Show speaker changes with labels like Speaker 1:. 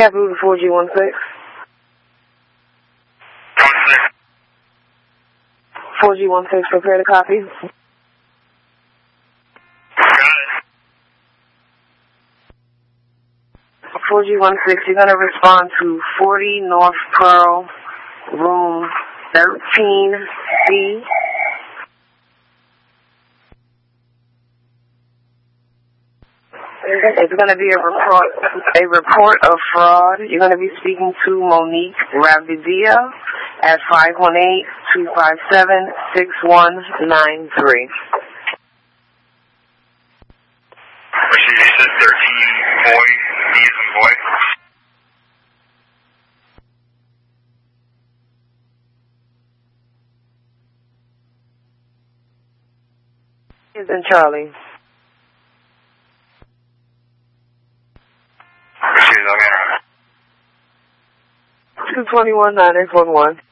Speaker 1: Capital 4G16. 4G16, prepare to copy.
Speaker 2: Got it.
Speaker 1: 4G16, you're going to respond to 40 North Pearl, room 13C. It's going to be a report of fraud. You're going to be speaking to Monique Ravidia at 518-257-6193.
Speaker 2: You said 13 boy, B as in boy.
Speaker 1: Is in Charlie. 221-9811.